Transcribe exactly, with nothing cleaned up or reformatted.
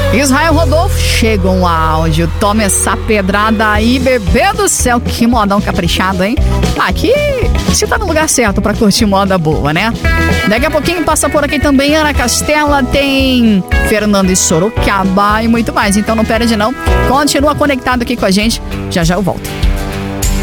Israel Rodolfo, chega um áudio. Toma essa pedrada aí, bebê do céu. Que modão caprichado, hein? Aqui você tá no lugar certo pra curtir moda boa, né? Daqui a pouquinho passa por aqui também Ana Castela, tem Fernando e Sorocaba e muito mais. Então não perde não. Continua conectado aqui com a gente. Já já eu volto.